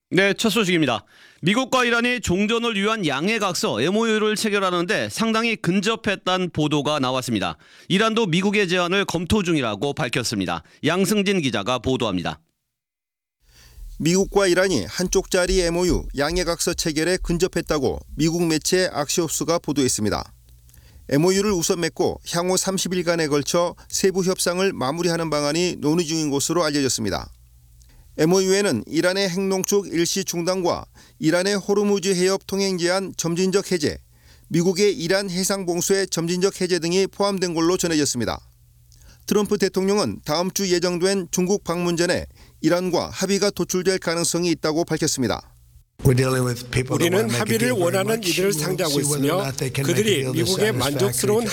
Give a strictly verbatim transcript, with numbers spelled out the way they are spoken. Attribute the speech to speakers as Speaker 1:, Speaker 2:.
Speaker 1: 네, 첫 소식입니다. 미국과 이란이 종전을 위한 양해각서 엠오유를 체결하는데 상당히 근접했다는 보도가 나왔습니다. 이란도 미국의 제안을 검토 중이라고 밝혔습니다. 양승진 기자가 보도합니다.
Speaker 2: 미국과 이란이 한쪽짜리 엠오유 양해각서 체결에 근접했다고 미국 매체 악시오스가 보도했습니다. 엠오유를 우선 맺고 향후 삼십 일간에 걸쳐 세부 협상을 마무리하는 방안이 논의 중인 것으로 알려졌습니다. 엠오유에는 이란의 핵농축 일시 중단과 이란의 호르무즈 해협 통행 제한 점진적 해제, 미국의 이란 해상 봉쇄 점진적 해제 등이 포함된 걸로 전해졌습니다. 트럼프 대통령은 다음 주 예정된 중국 방문 전에 이란과 합의가 도출될 가능성이 있다고 밝혔습니다.
Speaker 3: 우리는 합의를 원하는 이들을 상대하고 있으며 그들이 미국의 만족스러운